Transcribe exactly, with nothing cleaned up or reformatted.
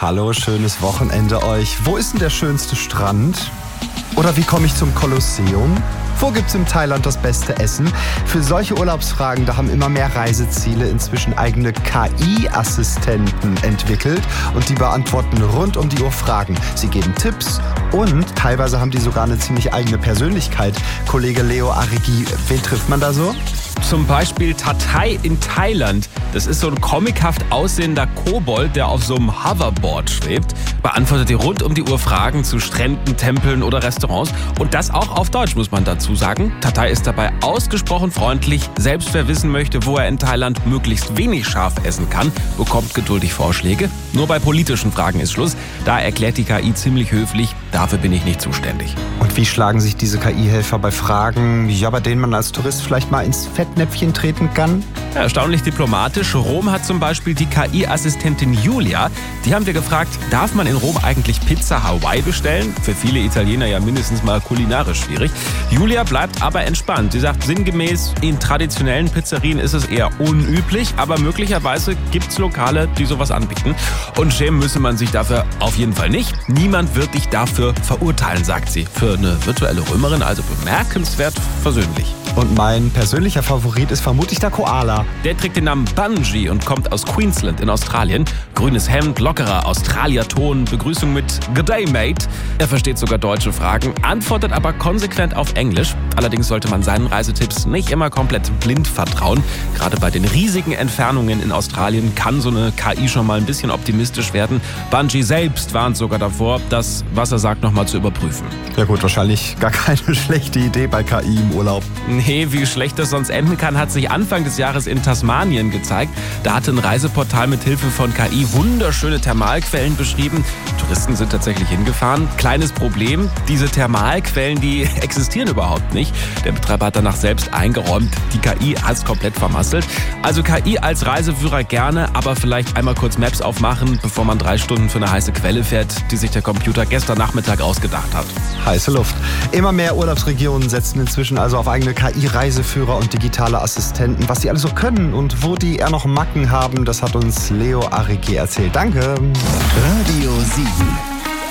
Hallo, schönes Wochenende euch. Wo ist denn der schönste Strand? Oder wie komme ich zum Kolosseum? Wo gibt's in Thailand das beste Essen? Für solche Urlaubsfragen, da haben immer mehr Reiseziele inzwischen eigene K I-Assistenten entwickelt und die beantworten rund um die Uhr Fragen. Sie geben Tipps und teilweise haben die sogar eine ziemlich eigene Persönlichkeit. Kollege Leo Arigi, wen trifft man da so? Zum Beispiel Tatai in Thailand. Das ist so ein comichaft aussehender Kobold, der auf so einem Hoverboard schwebt. Beantwortet dir rund um die Uhr Fragen zu Stränden, Tempeln oder Restaurants. Und das auch auf Deutsch, muss man dazu sagen. Tatai ist dabei ausgesprochen freundlich. Selbst wer wissen möchte, wo er in Thailand möglichst wenig scharf essen kann, bekommt geduldig Vorschläge. Nur bei politischen Fragen ist Schluss. Da erklärt die K I ziemlich höflich, dafür bin ich nicht zuständig. Und wie schlagen sich diese K I-Helfer bei Fragen, ja, bei denen man als Tourist vielleicht mal ins Fettnäpfchen treten kann? Ja, erstaunlich diplomatisch. Rom hat zum Beispiel die K I-Assistentin Julia. Die haben wir gefragt, darf man in Rom eigentlich Pizza Hawaii bestellen? Für viele Italiener ja mindestens mal kulinarisch schwierig. Julia bleibt aber entspannt. Sie sagt sinngemäß, in traditionellen Pizzerien ist es eher unüblich, aber möglicherweise gibt es Lokale, die sowas anbieten. Und schämen müsse man sich dafür auf jeden Fall nicht. Niemand wird dich dafür verurteilen, sagt sie. Für eine virtuelle Römerin also bemerkenswert versöhnlich. Und mein persönlicher Favorit ist vermutlich der Koala. Der trägt den Namen Bungie und kommt aus Queensland in Australien. Grünes Hemd, lockerer Australier-Ton, Begrüßung mit Good Day, Mate. Er versteht sogar deutsche Fragen, antwortet aber konsequent auf Englisch. Allerdings sollte man seinen Reisetipps nicht immer komplett blind vertrauen. Gerade bei den riesigen Entfernungen in Australien kann so eine K I schon mal ein bisschen optimistisch werden. Bungie selbst warnt sogar davor, das, was er sagt, nochmal zu überprüfen. Ja gut, wahrscheinlich gar keine schlechte Idee bei K I im Urlaub. Nee, wie schlecht das sonst enden kann, hat sich Anfang des Jahres in Tasmanien gezeigt. Da hatte ein Reiseportal mit Hilfe von K I wunderschöne Thermalquellen beschrieben. Touristen sind tatsächlich hingefahren. Kleines Problem, diese Thermalquellen, die existieren überhaupt nicht. Der Betreiber hat danach selbst eingeräumt, die K I hat es komplett vermasselt. Also K I als Reiseführer gerne, aber vielleicht einmal kurz Maps aufmachen, bevor man drei Stunden für eine heiße Quelle fährt, die sich der Computer gestern Nachmittag ausgedacht hat. Heiße Luft. Immer mehr Urlaubsregionen setzen inzwischen also auf eigene K I-Reiseführer und digitale Assistenten. Was die alle so können und wo die eher noch Macken haben, das hat uns Leo Arigi erzählt. Danke. Radio sieben.